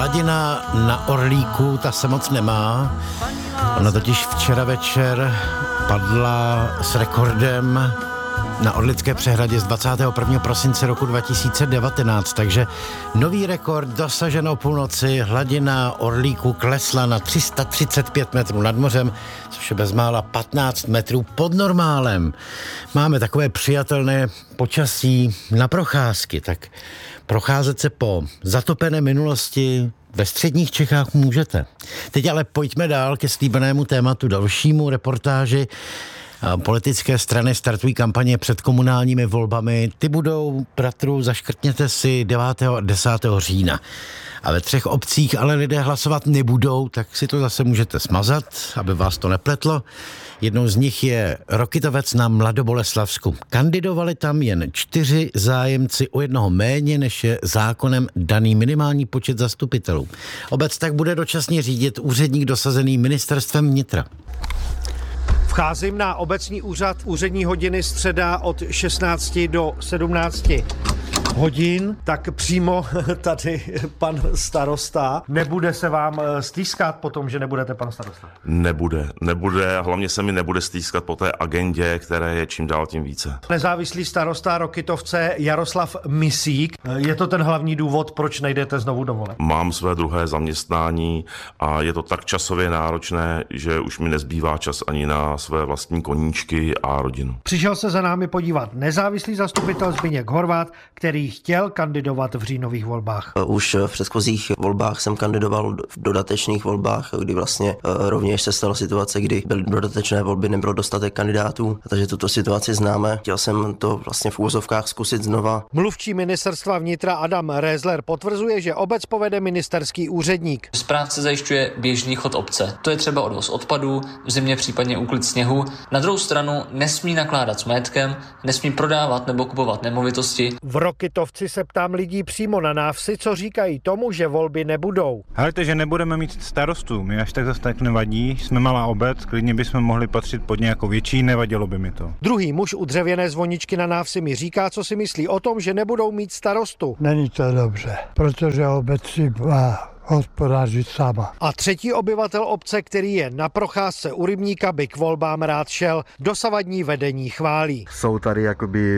Hladina na Orlíku, ta se moc nemá. Ona totiž včera večer padla s rekordem na Orlické přehradě z 21. prosince roku 2019, takže nový rekord dosažen o půlnoci. Hladina Orlíku klesla na 335 metrů nad mořem, což je bezmála 15 metrů pod normálem. Máme takové přijatelné počasí na procházky, tak procházet se po zatopené minulosti ve středních Čechách můžete. Teď ale pojďme dál ke slíbenému tématu, dalšímu reportáži. Politické strany startují kampaně před komunálními volbami. Ty budou, bratru, zaškrtněte si 9. a 10. října. A ve 3 obcích ale lidé hlasovat nebudou, tak si to zase můžete smazat, aby vás to nepletlo. Jednou z nich je Rokytovec na Mladoboleslavsku. Kandidovali tam jen 4 zájemci, o jednoho méně, než je zákonem daný minimální počet zastupitelů. Obec tak bude dočasně řídit úředník dosazený ministerstvem vnitra. Vcházím na obecní úřad, úřední hodiny středa od 16 do 17 hodin, tak přímo tady pan starosta. Nebude se vám stýskat po tom, že nebudete pan starosta? Nebude a hlavně se mi nebude stýskat po té agendě, které je čím dál tím více. Nezávislý starosta Rokytovce Jaroslav Misík. Je to ten hlavní důvod, proč nejdete znovu do voleb? Mám své druhé zaměstnání a je to tak časově náročné, že už mi nezbývá čas ani na své vlastní koníčky a rodinu. Přišel se za námi podívat nezávislý zastupitel Zbyněk Horvát, který chtěl kandidovat v říjnových volbách. Už v předchozích volbách jsem kandidoval v dodatečných volbách, kdy vlastně rovněž se stala situace, kdy byly dodatečné volby, nebylo dostatek kandidátů, takže tuto situaci známe. Chtěl jsem to vlastně v úvozovkách zkusit znova. Mluvčí ministerstva vnitra Adam Rézler potvrzuje, že obec povede ministerský úředník. Správce zajišťuje běžný chod obce. To je třeba odvoz odpadů, v zimě případně úklid sněhu. Na druhou stranu nesmí nakládat s majetkem, nesmí prodávat nebo kupovat nemovitosti. V Rokytovci se ptám lidí přímo na návsi, co říkají tomu, že volby nebudou. Hleďte, že nebudeme mít starostu, mi až tak zase tak nevadí, jsme malá obec, klidně bychom mohli patřit pod nějakou větší, nevadilo by mi to. Druhý muž u dřevěné zvoničky na návsi mi říká, co si myslí o tom, že nebudou mít starostu. Není to dobře, protože obec si má hospodařit sama. A třetí obyvatel obce, který je na procházce u rybníka, by k volbám rád šel. Dosavadní vedení chválí. Jsou tady jakoby